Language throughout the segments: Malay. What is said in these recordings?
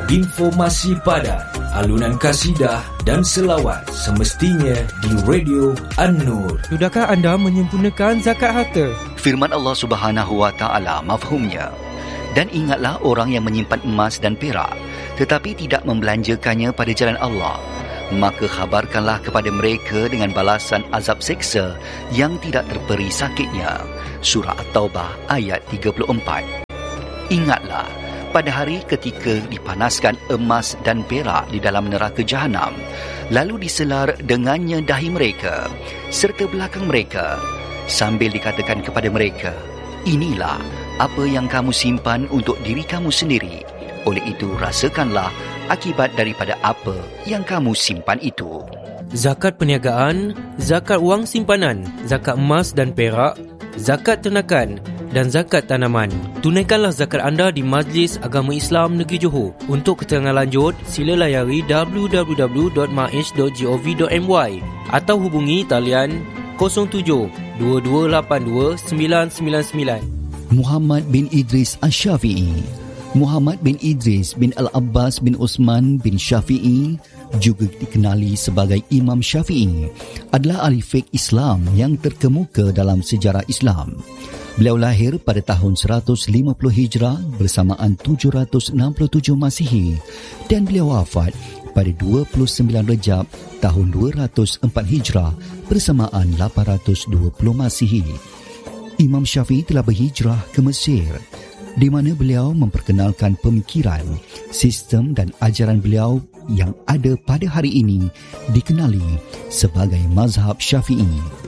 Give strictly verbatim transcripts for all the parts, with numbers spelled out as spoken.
Informasi padat, alunan kasidah dan selawat semestinya di Radio An-Nur. Sudahkah anda menyempurnakan zakat harta? Firman Allah Subhanahu Wa Taala mafhumnya. Dan ingatlah orang yang menyimpan emas dan perak tetapi tidak membelanjakannya pada jalan Allah, maka khabarkanlah kepada mereka dengan balasan azab seksa yang tidak terperi sakitnya. Surah At-Taubah ayat tiga puluh empat. Ingatlah pada hari ketika dipanaskan emas dan perak di dalam neraka Jahanam, lalu diselar dengannya dahi mereka serta belakang mereka, sambil dikatakan kepada mereka, inilah apa yang kamu simpan untuk diri kamu sendiri. Oleh itu rasakanlah akibat daripada apa yang kamu simpan itu. Zakat perniagaan, zakat wang simpanan, zakat emas dan perak, zakat ternakan dan zakat tanaman. Tunaikanlah zakat anda di Majlis Agama Islam Negeri Johor. Untuk keterangan lanjut, sila layari w w w dot maish dot gov dot my atau hubungi talian kosong tujuh dua dua lapan dua sembilan sembilan sembilan. Muhammad bin Idris Asy-Syafi'i. Muhammad bin Idris bin Al-Abbas bin Osman bin Syafi'i, juga dikenali sebagai Imam Syafi'i, adalah ahli fiqh Islam yang terkemuka dalam sejarah Islam. Beliau lahir pada tahun seratus lima puluh Hijrah bersamaan tujuh ratus enam puluh tujuh Masihi dan beliau wafat pada dua puluh sembilan Rejab tahun dua ratus empat Hijrah bersamaan lapan ratus dua puluh Masihi. Imam Syafi'i telah berhijrah ke Mesir, di mana beliau memperkenalkan pemikiran, sistem dan ajaran beliau yang ada pada hari ini dikenali sebagai mazhab Syafi'i.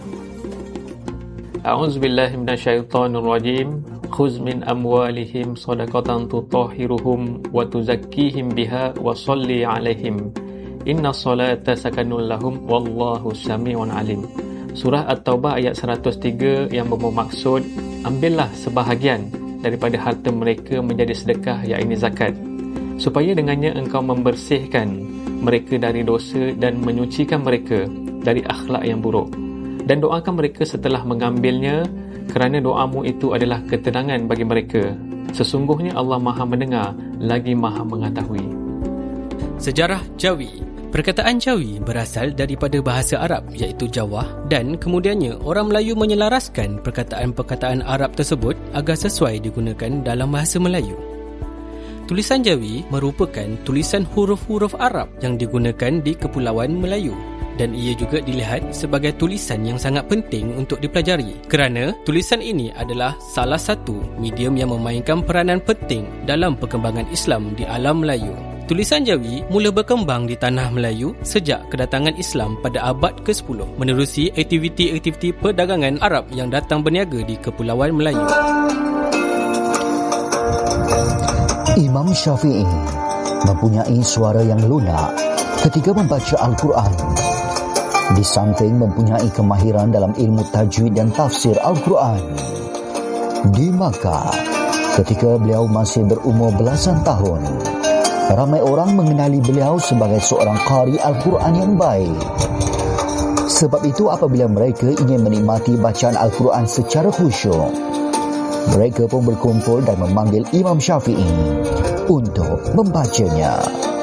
A'udzubillahi minasyaitonirrajim. Khuz min amwalihim shadaqatan tutahhiruhum wa tuzakkihim biha wa shalli 'alaihim. Inna salata sakanun lahum wallahu sami'un alim. Surah At-Taubah ayat seratus tiga yang bermaksud, ambillah sebahagian daripada harta mereka menjadi sedekah, iaitu zakat, supaya dengannya engkau membersihkan mereka dari dosa dan menyucikan mereka dari akhlak yang buruk. Dan doakan mereka setelah mengambilnya, kerana doamu itu adalah ketenangan bagi mereka. Sesungguhnya Allah Maha mendengar lagi Maha mengetahui. Sejarah Jawi. Perkataan Jawi berasal daripada bahasa Arab iaitu Jawah, dan kemudiannya orang Melayu menyelaraskan perkataan-perkataan Arab tersebut agar sesuai digunakan dalam bahasa Melayu. Tulisan Jawi merupakan tulisan huruf-huruf Arab yang digunakan di Kepulauan Melayu, dan ia juga dilihat sebagai tulisan yang sangat penting untuk dipelajari kerana tulisan ini adalah salah satu medium yang memainkan peranan penting dalam perkembangan Islam di alam Melayu. Tulisan Jawi mula berkembang di tanah Melayu sejak kedatangan Islam pada abad ke sepuluh menerusi aktiviti-aktiviti perdagangan Arab yang datang berniaga di Kepulauan Melayu. Imam Syafi'i mempunyai suara yang lunak ketika membaca Al-Quran. Di samping mempunyai kemahiran dalam ilmu tajwid dan tafsir Al-Quran. Di Makkah, ketika beliau masih berumur belasan tahun, ramai orang mengenali beliau sebagai seorang qari Al-Quran yang baik. Sebab itu apabila mereka ingin menikmati bacaan Al-Quran secara khusyuk, mereka pun berkumpul dan memanggil Imam Syafi'i untuk membacanya.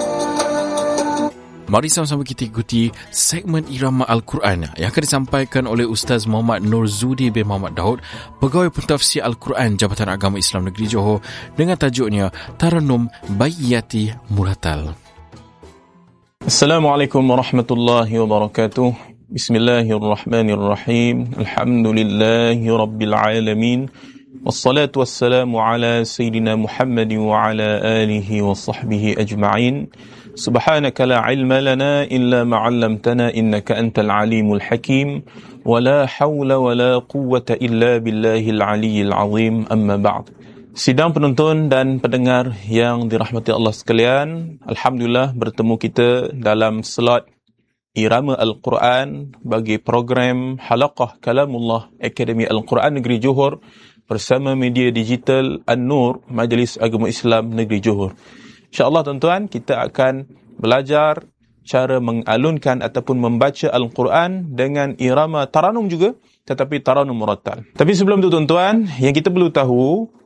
Mari sama-sama kita ikuti segmen Irama Al-Quran yang akan disampaikan oleh Ustaz Muhammad Nur Zudi bin Muhammad Daud, Pegawai Pentafsir Al-Quran Jabatan Agama Islam Negeri Johor, dengan tajuknya Taranum Bayyati Muratal. Assalamualaikum warahmatullahi wabarakatuh. Bismillahirrahmanirrahim. Alhamdulillahi rabbil alamin. Wassalatu wassalamu ala sayyidina Muhammadin wa ala alihi wa sahbihi ajma'in. Subhanaka la ilma lana illa ma 'allamtana innaka antal alimul hakim wa la hawla wa la quwwata illa billahil aliyyil azim. Amma ba'd. Sidang penonton dan pendengar yang dirahmati Allah sekalian, alhamdulillah bertemu kita dalam slot Irama Al-Quran bagi program Halaqah Kalamullah Akademi Al-Quran Negeri Johor bersama media digital An-Nur Majlis Agama Islam Negeri Johor. InsyaAllah tuan-tuan, kita akan belajar cara mengalunkan ataupun membaca Al-Quran dengan irama taranum juga, tetapi taranum murattal. Tapi sebelum itu tuan-tuan, yang kita perlu tahu,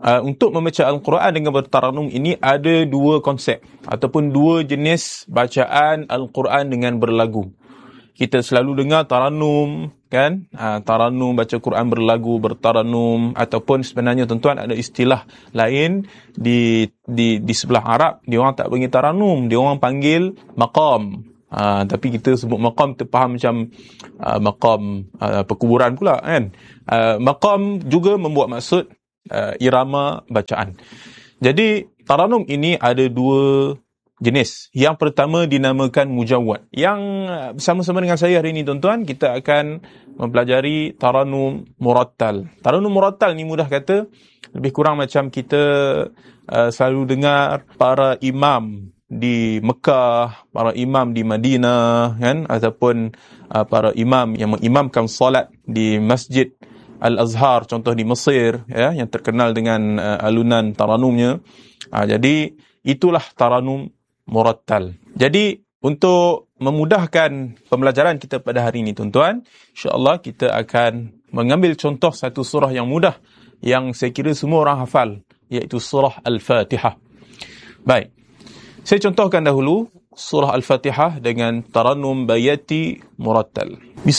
uh, untuk membaca Al-Quran dengan bertaranum ini ada dua konsep ataupun dua jenis bacaan Al-Quran dengan berlagu. Kita selalu dengar taranum, kan? Ha, taranum, baca Quran berlagu, bertaranum, ataupun sebenarnya tuan-tuan ada istilah lain di di di sebelah Arab, dia orang tak panggil taranum, dia orang panggil maqam. Ha, tapi kita sebut maqam terfaham macam uh, maqam uh, perkuburan pula, kan? Uh, maqam juga membuat maksud uh, irama bacaan. Jadi taranum ini ada dua jenis. Yang pertama dinamakan mujawwad. Yang bersama-sama dengan saya hari ini tuan-tuan, kita akan mempelajari taranum murattal. Taranum murattal ni mudah kata, lebih kurang macam kita uh, selalu dengar para imam di Mekah, para imam di Madinah, kan, ataupun uh, para imam yang mengimamkan solat di Masjid Al-Azhar, contoh di Mesir, ya, yang terkenal dengan uh, alunan taranumnya. Uh, jadi itulah taranum murattal. Jadi untuk memudahkan pembelajaran kita pada hari ini tuan-tuan, insya-Allah kita akan mengambil contoh satu surah yang mudah yang saya kira semua orang hafal, iaitu surah Al-Fatihah. Baik. Saya contohkan dahulu surah Al-Fatihah dengan taranum bayati murattal.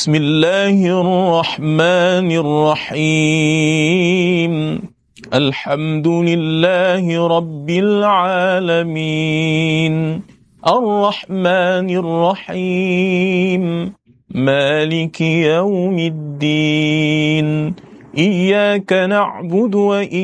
Bismillahirrahmanirrahim. Alhamdulillahi Rabbil Alamin. Ar-Rahmanir Rahim. Maliki Yawmiddin. Iyyaka na'budu wa